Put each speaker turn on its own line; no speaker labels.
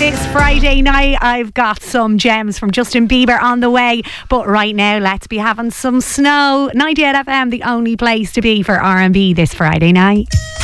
This Friday night, I've got some gems from Justin Bieber on the way. But right now, let's be having some snow. 98 FM, the only place to be for R&B this Friday night.